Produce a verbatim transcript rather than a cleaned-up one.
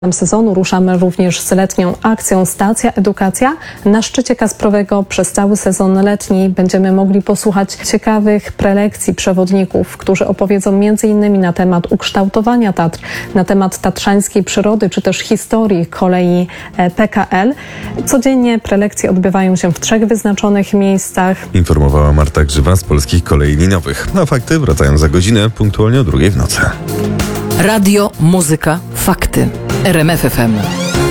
Sezonu ruszamy również z letnią akcją Stacja Edukacja. Na szczycie Kasprowego przez cały sezon letni będziemy mogli posłuchać ciekawych prelekcji przewodników, którzy opowiedzą między innymi na temat ukształtowania Tatr, na temat tatrzańskiej przyrody, czy też historii kolei P K L. Codziennie prelekcje odbywają się w trzech wyznaczonych miejscach. Informowała Marta Grzywa z Polskich Kolei Linowych. A fakty wracają za godzinę, punktualnie o drugiej w nocy. Radio, muzyka, fakty. R M F F M.